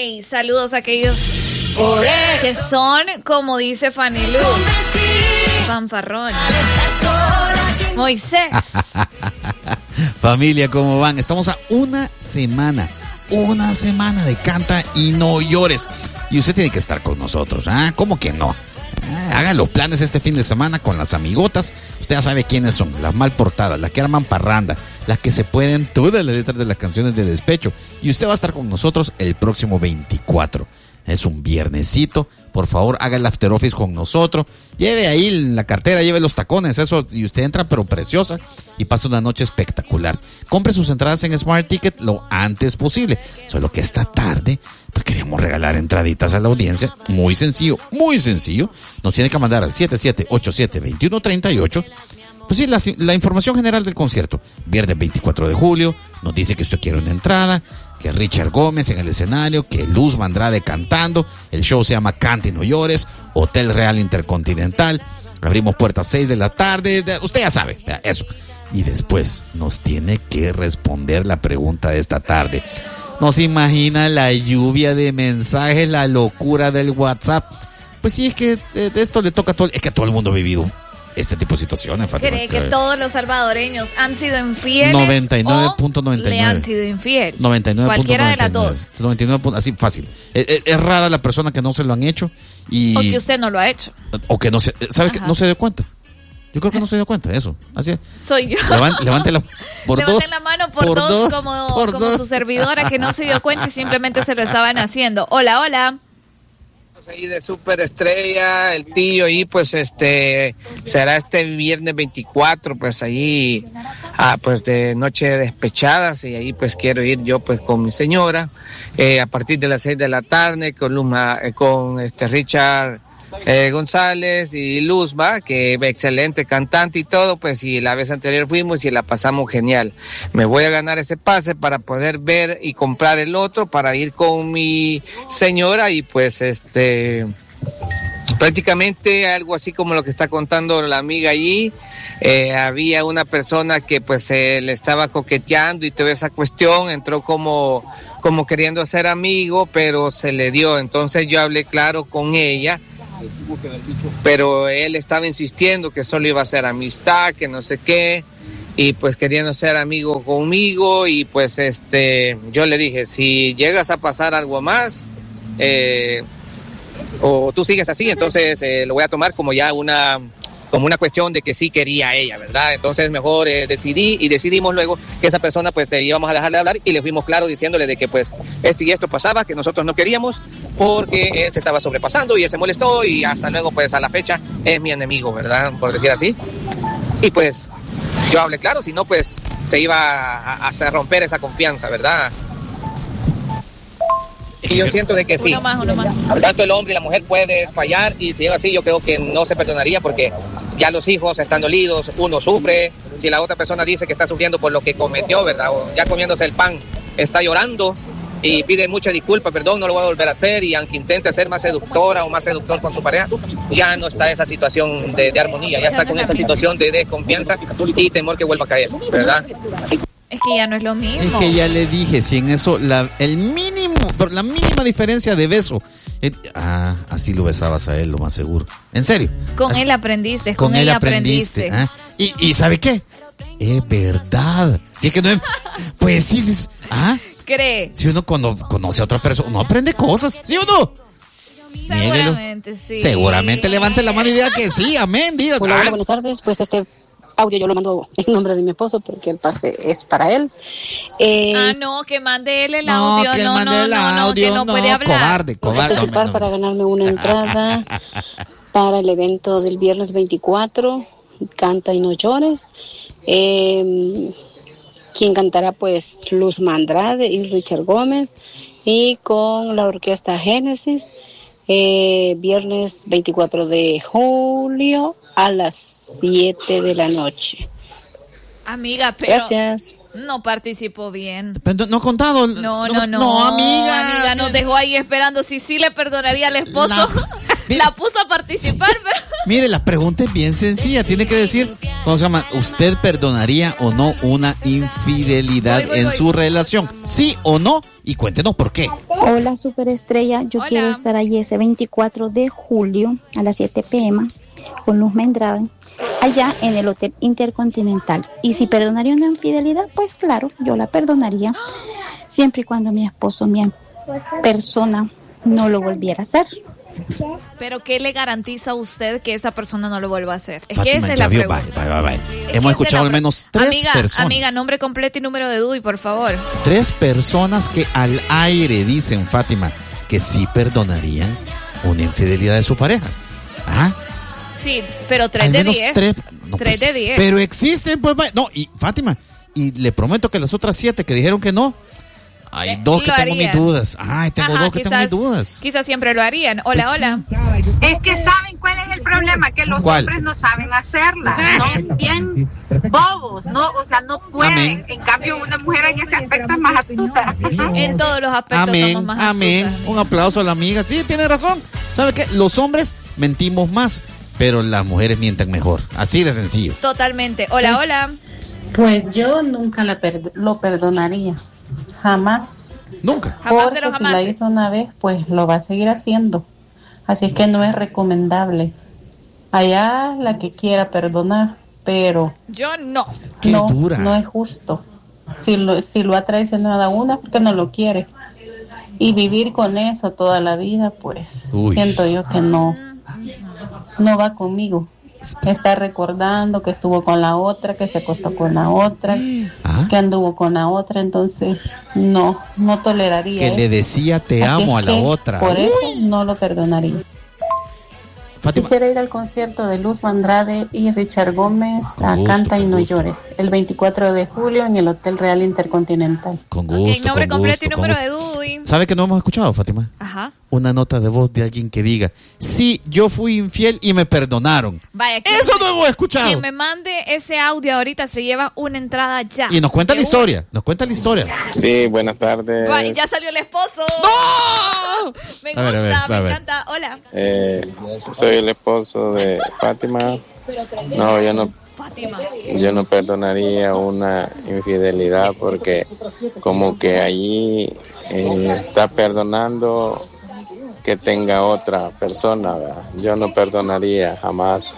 Hey, saludos a aquellos que son, como dice Fanny Lu, fanfarrón. Moisés. Familia, ¿cómo van? Estamos a una semana de Canta y No Llores. Y usted tiene que estar con nosotros, ¿ah? ¿Cómo que no? Hagan los planes este fin de semana con las amigotas. Usted ya sabe quiénes son, las mal portadas, las que arman parranda, las que se pueden todas las letras de las canciones de despecho. Y usted va a estar con nosotros el próximo 24. Es un viernesito. Por favor, haga el after office con nosotros. Lleve ahí la cartera, lleve los tacones, eso, y usted entra pero preciosa y pasa una noche espectacular. Compre sus entradas en Smart Ticket lo antes posible. Solo que esta tarde, pues queríamos regalar entraditas a la audiencia. Muy sencillo, muy sencillo. Nos tiene que mandar al 7787-2138. Pues sí, la información general del concierto. Viernes 24 de julio, nos dice que usted quiere una entrada, que Richard Gómez en el escenario, que Luz Andrade cantando. El show se llama Canta y No Llores, Hotel Real Intercontinental. Abrimos puertas 6 de la tarde. Usted ya sabe, eso. Y después nos tiene que responder la pregunta de esta tarde. No se imagina la lluvia de mensajes, la locura del WhatsApp. Pues sí, es que de esto le toca a todo. Es que todo el mundo ha vivido este tipo de Fátima. ¿Cree que todos los salvadoreños han sido infieles 99.99 le han sido infiel? 99. Cualquiera de las dos. 99. Así fácil. Es rara la persona que no se lo han hecho y o que usted no lo ha hecho. O que no se, ¿sabe que no se dio cuenta? Yo creo que no se dio cuenta, eso. Así es. Soy yo. Levante la por Levanten dos. la mano por dos, como su servidora que no se dio cuenta y simplemente se lo estaban haciendo. Hola, hola. Ahí de Superestrella, el tío, y pues será este viernes 24, pues ahí pues de noche de despechadas, y ahí pues quiero ir yo pues con mi señora a partir de las 6 de la tarde con Richard González y Luzma, que excelente cantante y todo, pues y la vez anterior fuimos y la pasamos genial. Me voy a ganar ese pase para poder ver y comprar el otro para ir con mi señora y pues prácticamente algo así como lo que está contando la amiga allí. Había una persona que pues le estaba coqueteando y toda esa cuestión, entró como queriendo ser amigo, pero se le dio. Entonces yo hablé claro con ella, pero él estaba insistiendo que solo iba a ser amistad, que no sé qué, y pues queriendo ser amigo conmigo, y pues yo le dije, si llegas a pasar algo más o tú sigues así, entonces lo voy a tomar como ya una cuestión de que sí quería ella, ¿verdad? Entonces mejor decidimos luego que esa persona pues íbamos a dejarle de hablar, y le fuimos claro diciéndole de que pues esto y esto pasaba, que nosotros no queríamos porque él se estaba sobrepasando y él se molestó, y hasta luego pues a la fecha es mi enemigo, ¿verdad? Por decir así. Y pues yo hablé claro, si no pues se iba a hacer romper esa confianza, ¿verdad? Y yo siento de que sí, uno más. tanto el hombre y la mujer puede fallar, y si es así yo creo que no se perdonaría, porque ya los hijos están dolidos, uno sufre, si la otra persona dice que está sufriendo por lo que cometió, ¿verdad? O ya comiéndose el pan, está llorando y pide mucha disculpa, perdón, no lo voy a volver a hacer, y aunque intente ser más seductora o más seductor con su pareja, ya no está esa situación de armonía, ya está con esa situación de desconfianza y temor que vuelva a caer, ¿verdad? Es que ya no es lo mismo. Es que ya le dije, si en eso, la mínima diferencia de beso. Así lo besabas a él, lo más seguro. ¿En serio? Con él aprendiste, con él aprendiste. ¿Y sabe qué? Es verdad. Si es que no es, pues sí. ¿Cree? Si uno cuando conoce a otra persona, uno aprende cosas, ¿sí o no? Seguramente sí. Seguramente levante la mano y diga que sí, amén, diga. Hola, buenas tardes, pues audio yo lo mando en nombre de mi esposo porque el pase es para él. No, que mande él el audio. No, que no puede hablar. Cobarde. Participar para ganarme una entrada para el evento del viernes 24, Canta y No Llores. Quien cantará pues Luz Andrade y Richard Gómez, y con la orquesta Génesis, viernes 24 de julio a las 7 de la noche. Amiga, pero gracias. No participó bien. Pero no ha contado. No, amiga. Amiga, nos dejó ahí esperando si sí le perdonaría al esposo. La puso a participar, pero... Mire, la pregunta es bien sencilla. Tiene que decir, ¿cómo se llama? ¿Usted perdonaría o no una infidelidad en su relación? ¿Sí o no? Y cuéntenos por qué. Hola, superestrella. Yo quiero estar allí ese 24 de julio a las 7 p.m. con Luz Mendrade, allá en el Hotel Intercontinental. Y si perdonaría una infidelidad, pues claro, yo la perdonaría, siempre y cuando mi esposo, mi persona, no lo volviera a hacer. Pero ¿qué le garantiza a usted que esa persona no lo vuelva a hacer? Es Fátima, que esa es la pregunta. Bye. Hemos escuchado al menos 3 personas. Amiga, nombre completo y número de DUI, por favor. 3 personas que al aire dicen, Fátima, que sí perdonarían una infidelidad de su pareja. ¿Ah? Sí, pero 3 al de menos 10. 3 3 de 10. Pero existen, pues, no, y Fátima, y le prometo que las otras 7 que dijeron que no, hay 2 que tengo mis dudas. Tengo 2 que tengo mis dudas. Quizás siempre lo harían. Hola, Pues hola. Es que ¿saben cuál es el problema? Que los hombres no saben hacerla. Son bien bobos, ¿no? O sea, no pueden. Amén. En cambio, una mujer en ese aspecto es más astuta. En todos los aspectos somos más astutas. Un aplauso a la amiga. Sí, tiene razón. ¿Sabe qué? Los hombres mentimos más, pero las mujeres mienten mejor. Así de sencillo. Totalmente. Hola, hola. Pues yo nunca lo perdonaría. Jamás. Nunca. Porque si la hizo una vez, pues lo va a seguir haciendo. Así es que no es recomendable. Allá la que quiera perdonar, pero yo no. No es justo. Si lo ha traicionado a una, porque no lo quiere. Y vivir con eso toda la vida, pues siento yo que no va conmigo. Está recordando que estuvo con la otra, que se acostó con la otra, que anduvo con la otra, entonces no toleraría. Que le decía te amo a la otra. Por eso no lo perdonaría. Fátima. Quisiera ir al concierto de Luz Mandrade y Richard Gómez a Canta y No Llores, el 24 de julio en el Hotel Real Intercontinental. Con gusto. Nombre completo y número de DUI. ¿Sabe que no hemos escuchado, Fátima? Ajá. Una nota de voz de alguien que diga, sí, yo fui infiel y me perdonaron. Vaya, eso no hemos escuchado. Quien me mande ese audio ahorita se lleva una entrada ya. Y nos cuenta la historia. Sí, buenas tardes. Bueno, ya salió el esposo. ¡No! Me gusta, me encanta. Hola. Soy el esposo de Fátima. No, yo no perdonaría una infidelidad porque como que allí está perdonando que tenga otra persona, ¿verdad? Yo no perdonaría jamás.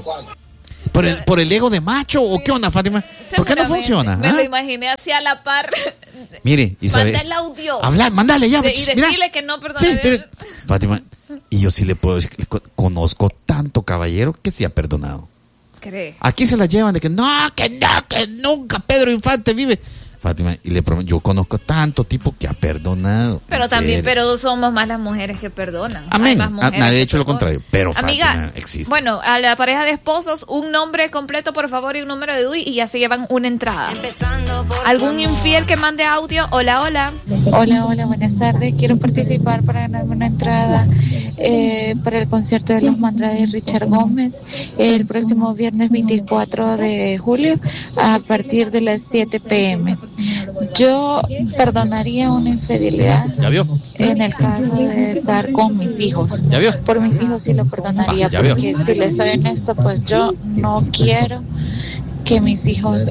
¿Por el ego de macho o qué onda, Fátima? ¿Por qué no funciona? Me lo imaginé así a la par. Mire, Isabel. Manda el audio. Mándale ya. Y decirle que no perdonaría. Sí, Fátima, y yo sí le puedo decir que conozco tanto caballero que sí ha perdonado. ¿Cree? Aquí se la llevan de que nunca Pedro Infante vive. Fátima, y le prometo, yo conozco tanto tipo que ha perdonado. Pero somos más las mujeres que perdonan. Amén. Nadie ha hecho lo contrario. Pero amiga, Fátima existe. Bueno, a la pareja de esposos, un nombre completo, por favor, y un número de DUI, y ya se llevan una entrada. ¿Algún infiel que mande audio? Hola. Hola, buenas tardes. Quiero participar para ganarme una entrada para el concierto de Luz Mandrade y Richard Gómez el próximo viernes 24 de julio a partir de las 7 p.m. Yo perdonaría una infidelidad en el caso de estar con mis hijos. Por mis hijos sí lo perdonaría, porque si les soy honesto, pues yo no quiero que mis hijos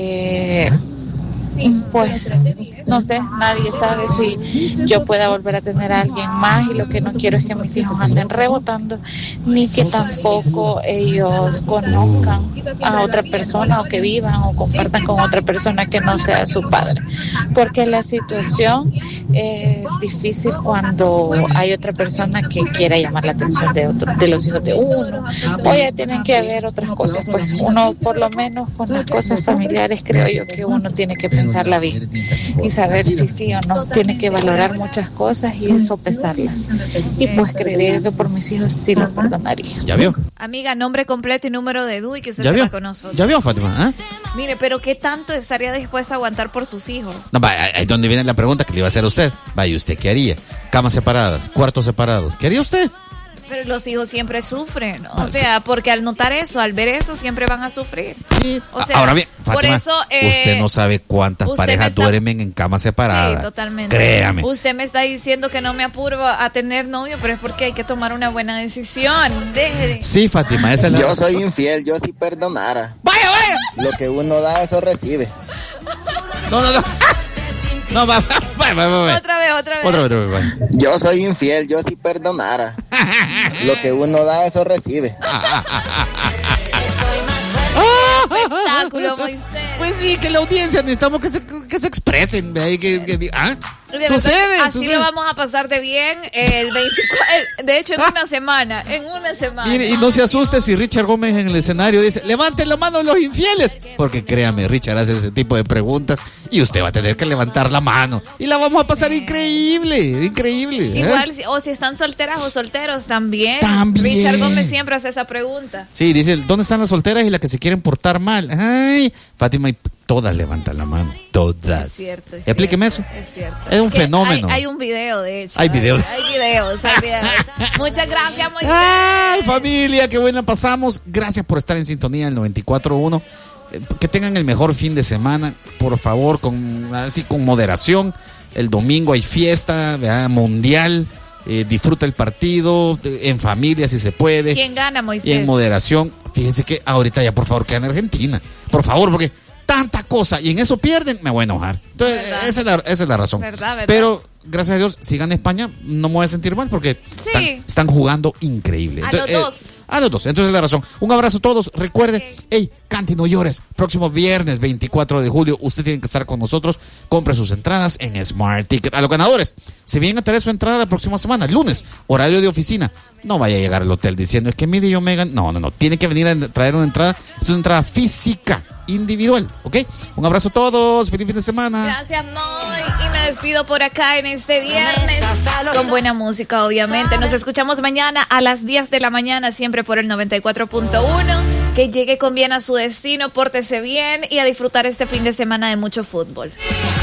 pues no sé, nadie sabe si yo pueda volver a tener a alguien más, y lo que no quiero es que mis hijos anden rebotando, ni que tampoco ellos conozcan a otra persona, o que vivan o compartan con otra persona que no sea su padre, porque la situación es difícil cuando hay otra persona que quiera llamar la atención de los hijos de uno, o ya tienen que haber otras cosas. Pues uno, por lo menos con las cosas familiares, creo yo que uno tiene que pensarla bien y saber si sí o no. Tiene que valorar muchas cosas y sopesarlas, y pues creería que por mis hijos sí lo perdonaría. ¿Ya vio? Amiga, nombre completo y número de DUI, que usted ¿Ya se vio? va con nosotros. ¿Ya vio, Fátima? Mire, pero ¿qué tanto estaría dispuesta a aguantar por sus hijos? No, ahí es donde viene la pregunta que le iba a hacer a usted. ¿Y usted qué haría? ¿Camas separadas? ¿Cuartos separados? ¿Qué haría usted? los hijos siempre sufren, o sea, porque al notar eso, al ver eso, siempre van a sufrir. Sí. O sea, ahora bien, Fátima, por eso, usted no sabe cuántas parejas duermen en camas separadas. Sí, totalmente. Créame. Usted me está diciendo que no me apuro a tener novio, pero es porque hay que tomar una buena decisión. Sí, Fátima, esa es la Yo soy infiel, yo sí perdonara. ¡Vaya! Lo que uno da, eso recibe. No. No, va. Otra vez. Yo soy infiel, yo sí perdonara. Lo que uno da, eso recibe. Espectáculo, Moisés. Pues sí, que la audiencia necesitamos que se expresen. Sucede. Así lo vamos a pasar de bien el 24. De hecho, en una semana. Y no se asuste si Richard Gómez en el escenario dice: levanten la mano los infieles. Porque créame, Richard hace ese tipo de preguntas y usted va a tener que levantar la mano. Y la vamos a pasar increíble. Igual, o si están solteras o solteros también. Richard Gómez siempre hace esa pregunta. Sí, dice: ¿dónde están las solteras y las que se quieren portar mal? Ay, Fátima, todas levantan la mano. Todas. Es cierto. Explíqueme eso. Es cierto. Es un fenómeno. Hay un video, de hecho. Hay videos. Muchas gracias, Moisés. Ay, familia, qué buena pasamos. Gracias por estar en sintonía del 94.1. Que tengan el mejor fin de semana, por favor, con moderación. El domingo hay fiesta, ¿verdad? Mundial. Disfruta el partido en familia si se puede. ¿Quién gana, Moisés? Y en moderación. Fíjense que ahorita ya por favor que gane Argentina. Por favor, porque tanta cosa y en eso pierden, me voy a enojar. Entonces, esa es la razón. ¿Verdad? Pero gracias a Dios, si gana España, no me voy a sentir mal porque están jugando increíble. Entonces, a los dos. Entonces es la razón. Un abrazo a todos. Recuerden, cante y no llores. Próximo viernes 24 de julio, usted tiene que estar con nosotros. Compre sus entradas en Smart Ticket. A los ganadores, si vienen a traer su entrada la próxima semana, lunes, horario de oficina, no vaya a llegar al hotel diciendo: es que mire, yo me no. Tiene que venir a traer una entrada. Es una entrada física, individual, ¿ok? Un abrazo a todos. Feliz fin de semana. Gracias, Moy. Y me despido por acá en este viernes con buena música, obviamente. Nos escuchamos mañana a las 10 de la mañana, siempre por el 94.1. Que llegue con bien a su destino, pórtese bien y a disfrutar este fin de semana de mucho fútbol.